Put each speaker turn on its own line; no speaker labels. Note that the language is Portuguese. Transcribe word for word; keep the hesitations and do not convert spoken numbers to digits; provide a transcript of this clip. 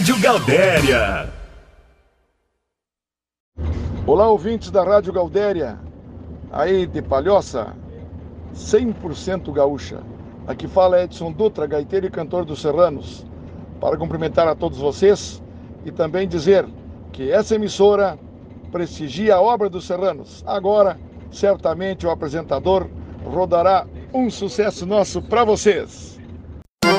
Rádio Galdéria.
Olá, ouvintes da Rádio Galdéria, aí de Palhoça, cem por cento gaúcha. Aqui fala Edson Dutra, gaiteiro e cantor dos Serranos, para cumprimentar a todos vocês e também dizer que essa emissora prestigia a obra dos Serranos. Agora, certamente o apresentador rodará um sucesso nosso para vocês.